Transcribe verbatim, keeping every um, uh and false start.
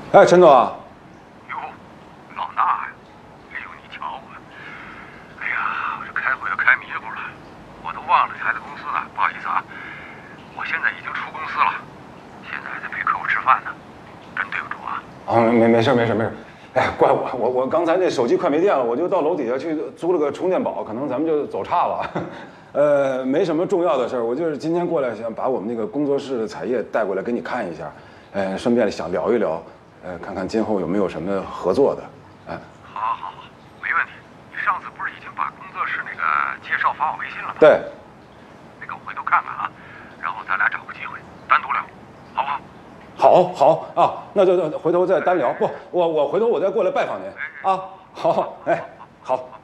哎，陈总啊。 哟，老衲呀！哎呦，你瞧我，哎呀，我这开会都开迷糊了，我都忘了还在公司呢。不好意思啊，我现在已经出公司了，现在还在陪客户吃饭呢，真对不住啊。 啊，没没事没事没事。哎，怪我，我我刚才那手机快没电了，我就到楼底下去租了个充电宝，可能咱们就走岔了。呃，没什么重要的事儿，我就是今天过来想把我们那个工作室的彩页带过来给你看一下，呃，顺便想聊一聊，呃，看看今后有没有什么合作的，哎。 好，好，好，没问题。你上次不是已经把工作室那个介绍发我微信了吗？ 对。 那个我回头看看啊，然后咱俩找个机会单独聊，好不好？ 好，好啊，那就回头再单聊。不，我我回头我再过来拜访您啊。好，哎，好。